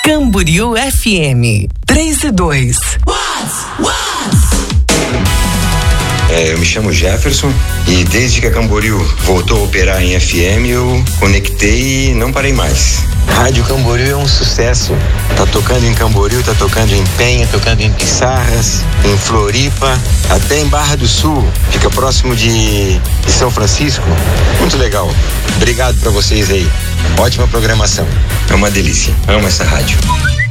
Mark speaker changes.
Speaker 1: Camboriú FM 3-2.
Speaker 2: Eu me chamo Jefferson e desde que a Camboriú voltou a operar em FM, eu conectei e não parei mais. Rádio Camboriú é um sucesso. Tá tocando em Camboriú, tá tocando em Penha, tocando em Pissarras, em Floripa, até em Barra do Sul. Fica próximo de São Francisco. Muito legal. Obrigado pra vocês aí. Ótima programação. É uma delícia. Amo essa rádio.